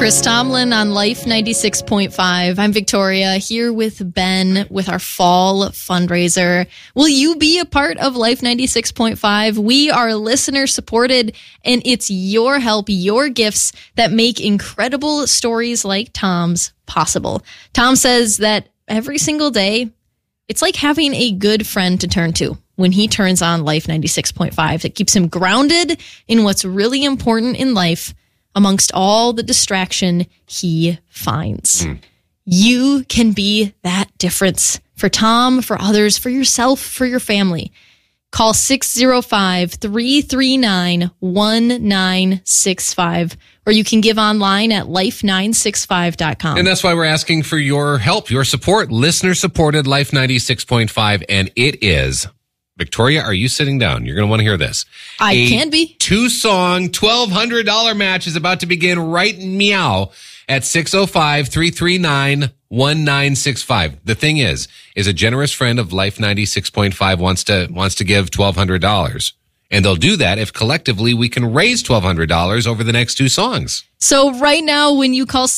Chris Tomlin on Life 96.5. I'm Victoria here with Ben with our fall fundraiser. Will you be a part of Life 96.5? We are listener supported, and it's your help, your gifts that make incredible stories like Tom's possible. Tom says that every single day, it's like having a good friend to turn to when he turns on Life 96.5. It keeps him grounded in what's really important in life amongst all the distraction he finds. You can be that difference for Tom, for others, for yourself, for your family. Call 605-339-1965, or you can give online at life965.com. And that's why we're asking for your help, your support, listener-supported Life 96.5, and it is... Victoria, are you sitting down? You're going to want to hear this. I can be. Two-song, $1,200 match is about to begin right meow at 605-339-1965. The thing is a generous friend of Life 96.5 wants to give $1,200. And they'll do that if collectively we can raise $1,200 over the next two songs. So right now, when you call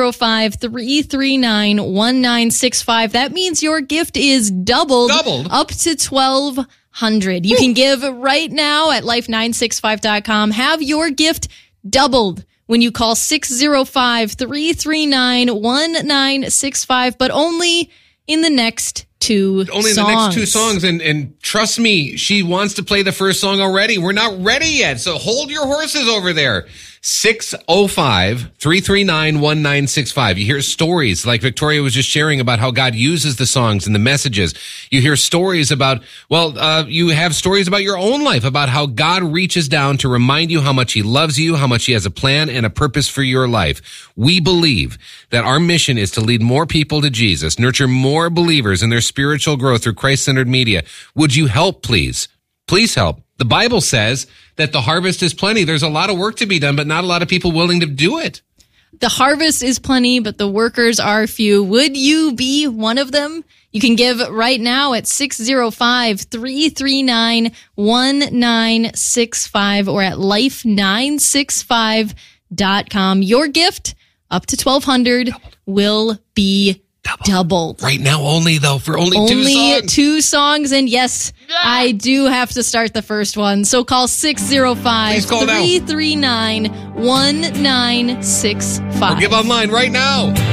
605-339-1965, that means your gift is doubled. Up to $1,200. You can give right now at life965.com. Have your gift doubled when you call 605-339-1965, but only in the next two songs. And trust me, she wants to play the first song already. We're not ready yet, so hold your horses over there. 605-339-1965. You hear stories like Victoria was just sharing about how God uses the songs and the messages. You hear stories about, you have stories about your own life, about how God reaches down to remind you how much he loves you, how much he has a plan and a purpose for your life. We believe that our mission is to lead more people to Jesus, nurture more believers in their spiritual growth through Christ-centered media. Would you help, please? Please help. The Bible says that the harvest is plenty. There's a lot of work to be done, but not a lot of people willing to do it. The harvest is plenty, but the workers are few. Would you be one of them? You can give right now at 605-339-1965 or at life965.com. Your gift up to $1,200 will be doubled. Right now only, though, for only two songs. And yes, I do have to start the first one. So call 605-339-1965. Or give online right now.